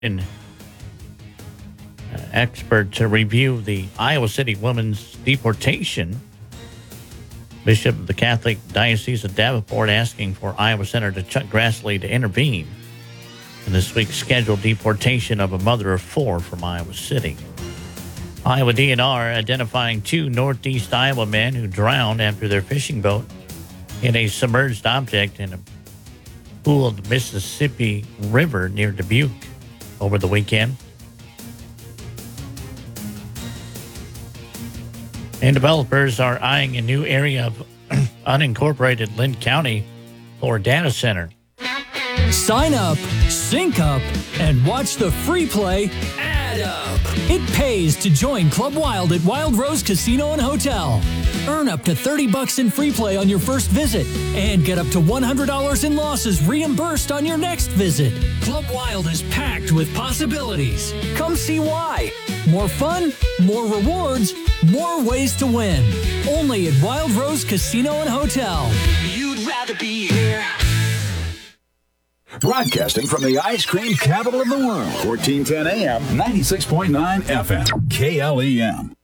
And expert to review the Iowa City woman's deportation. Bishop of the Catholic Diocese of Davenport asking for Iowa Senator Chuck Grassley to intervene in this week's scheduled deportation of a mother of four from Iowa City. Iowa DNR identifying two northeast Iowa men who drowned after their fishing boat hit a submerged object in a pool of the Mississippi River near Dubuque over the weekend. And developers are eyeing a new area of unincorporated Lynn County for a data center. Sign up, sync up, and watch the free play add up. It pays to join Club Wild at Wild Rose Casino and Hotel. Earn up to $30 in free play on your first visit and get up to $100 in losses reimbursed on your next visit. Club Wild is packed with possibilities. Come see why. More fun, more rewards, more ways to win. Only at Wild Rose Casino and Hotel. You'd rather be here. Broadcasting from the ice cream capital of the world. 1410 AM, 96.9 FM, KLEM.